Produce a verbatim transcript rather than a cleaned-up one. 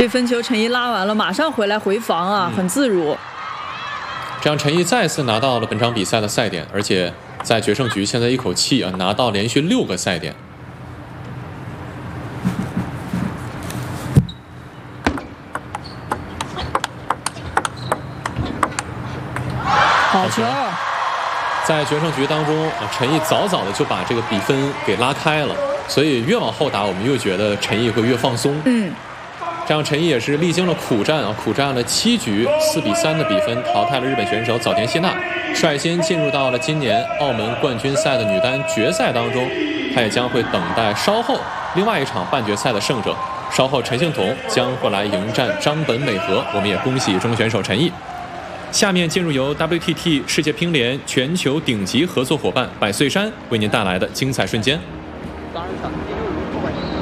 这分球陈毅拉完了，马上回来回防啊，嗯、很自如。 这样陈毅再次拿到了本场比赛的赛点，而且在决胜局现在一口气啊拿到连续六个赛点。 好球！ 在决胜局当中，陈毅早早的就把这个比分给拉开了，所以越往后打，我们越觉得陈毅会越放松。 嗯。 这样，陈毅也是历经了苦战啊，苦战了七局，四比三的比分淘汰了日本选手早田希娜，率先进入到了今年澳门冠军赛的女单决赛当中。她也将会等待稍后另外一场半决赛的胜者。稍后陈幸同将会来迎战张本美和，我们也恭喜中国选手陈毅。下面进入由 W T T 世界乒联全球顶级合作伙伴百岁山为您带来的精彩瞬间。当然